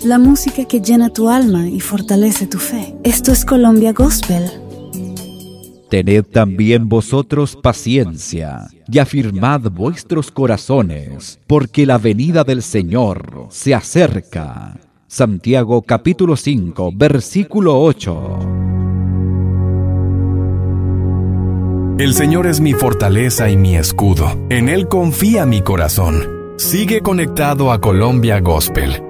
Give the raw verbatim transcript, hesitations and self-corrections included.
la música que llena tu alma y fortalece tu fe. Esto es Colombia Gospel. Tened también vosotros paciencia, y afirmad vuestros corazones, porque la venida del Señor se acerca. Santiago capítulo cinco, versículo ocho. El Señor es mi fortaleza y mi escudo. En Él confía mi corazón. Sigue conectado a Colombia Gospel